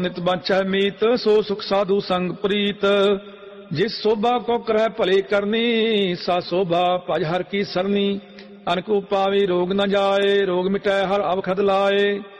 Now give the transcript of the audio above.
ਨਿਤ ਬਾਛੈ ਮੀਤ ਸੋ ਸੁਖ ਸਾਧੂ ਸੰਗ ਪ੍ਰੀਤ। ਜਿਸ ਸੋਭਾ ਕੋ ਕਰੈ ਭਲੇ ਕਰਨੀ ਸਾ ਸੋਭਾ ਭਜ ਹਰ ਕੀ ਸਰਨੀ। ਅਨਕੂ ਪਾਵੀ ਰੋਗ ਨ ਜਾਏ ਰੋਗ ਮਿਟੈ ਹਰ ਅਵਖਦ ਲਾਏ।